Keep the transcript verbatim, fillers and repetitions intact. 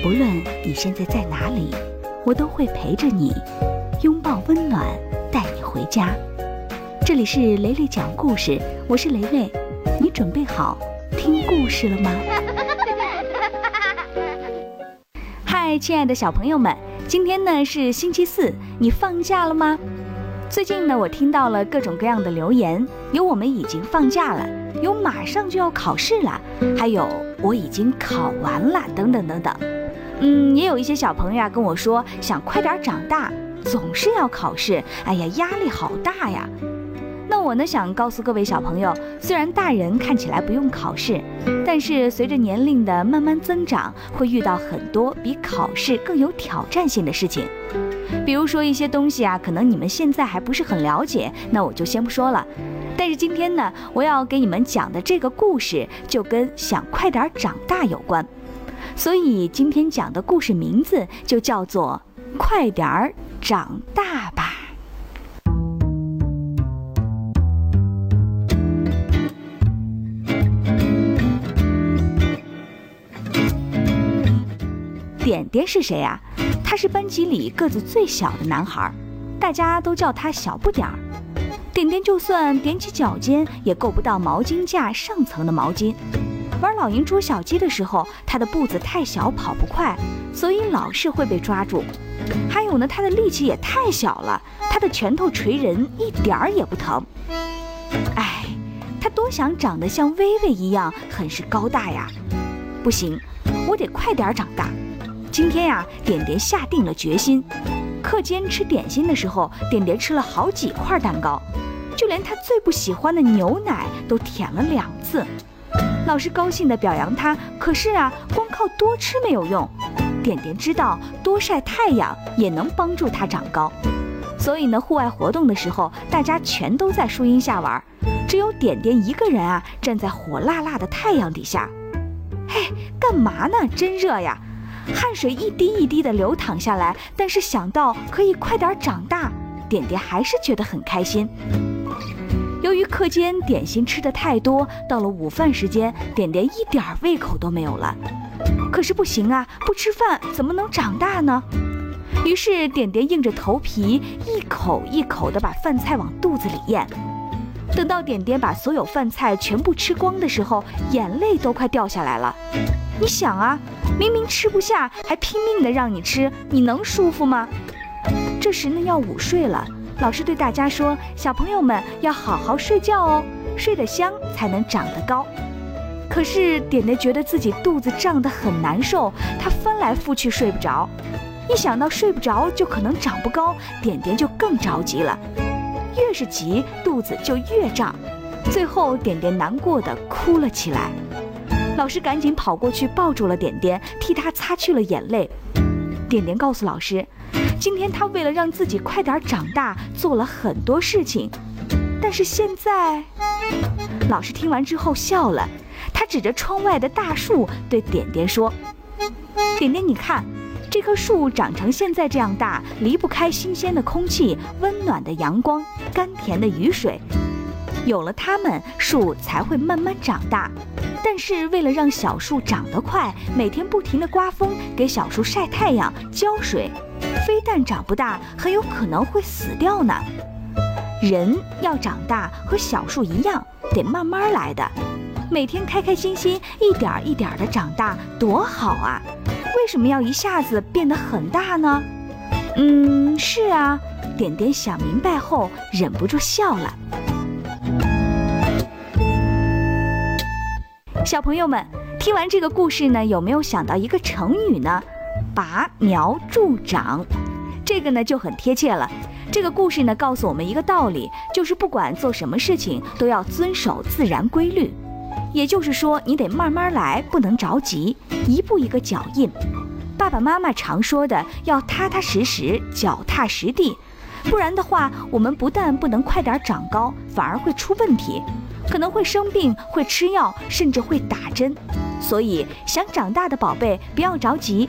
无论你现在在哪里，我都会陪着你，拥抱温暖，带你回家。这里是雷雷讲故事，我是雷雷，你准备好听故事了吗？嗨，亲爱的小朋友们，今天呢是星期四，你放假了吗？最近呢，我听到了各种各样的留言，有我们已经放假了，有马上就要考试了，还有我已经考完了，等等等等。嗯，也有一些小朋友啊跟我说，想快点长大，总是要考试，哎呀，压力好大呀。那我呢想告诉各位小朋友，虽然大人看起来不用考试，但是随着年龄的慢慢增长，会遇到很多比考试更有挑战性的事情。比如说一些东西啊，可能你们现在还不是很了解，那我就先不说了。但是今天呢，我要给你们讲的这个故事就跟想快点长大有关，所以今天讲的故事名字就叫做《快点儿长大吧》。点点是谁啊？他是班级里个子最小的男孩，大家都叫他小不点儿。点点就算踮起脚尖，也够不到毛巾架上层的毛巾。玩老鹰捉小鸡的时候，他的步子太小，跑不快，所以老是会被抓住。还有呢，他的力气也太小了，他的拳头捶人一点儿也不疼。哎，他多想长得像薇薇一样，很是高大呀！不行，我得快点长大。今天呀、啊，点点下定了决心。课间吃点心的时候，点点吃了好几块蛋糕，就连他最不喜欢的牛奶都舔了两次。老师高兴地表扬他，可是啊，光靠多吃没有用。点点知道多晒太阳也能帮助他长高，所以呢，户外活动的时候，大家全都在树荫下玩，只有点点一个人啊，站在火辣辣的太阳底下。嘿，干嘛呢？真热呀！汗水一滴一滴地流淌下来，但是想到可以快点长大，点点还是觉得很开心。由于课间点心吃得太多，到了午饭时间，点点一点胃口都没有了。可是不行啊，不吃饭怎么能长大呢？于是点点硬着头皮，一口一口地把饭菜往肚子里咽。等到点点把所有饭菜全部吃光的时候，眼泪都快掉下来了。你想啊，明明吃不下，还拼命地让你吃，你能舒服吗？这时呢，要午睡了，老师对大家说，小朋友们要好好睡觉哦，睡得香才能长得高。可是点点觉得自己肚子胀得很难受，他翻来覆去睡不着。一想到睡不着就可能长不高，点点就更着急了。越是急，肚子就越胀，最后点点难过地哭了起来。老师赶紧跑过去抱住了点点，替他擦去了眼泪。点点告诉老师，今天他为了让自己快点长大，做了很多事情，但是现在……老师听完之后笑了，他指着窗外的大树对点点说：“点点，你看，这棵树长成现在这样大，离不开新鲜的空气、温暖的阳光、甘甜的雨水。有了它们，树才会慢慢长大。但是为了让小树长得快，每天不停地刮风，给小树晒太阳、浇水，非但长不大，很有可能会死掉呢。人要长大和小树一样，得慢慢来的。每天开开心心，一点一点地长大，多好啊！为什么要一下子变得很大呢？嗯，是啊，点点想明白后，忍不住笑了。小朋友们，听完这个故事呢，有没有想到一个成语呢？拔苗助长。这个呢就很贴切了。这个故事呢告诉我们一个道理，就是不管做什么事情都要遵守自然规律。也就是说，你得慢慢来，不能着急，一步一个脚印。爸爸妈妈常说的，要踏踏实实，脚踏实地，不然的话，我们不但不能快点长高，反而会出问题，可能会生病，会吃药，甚至会打针。所以想长大的宝贝不要着急，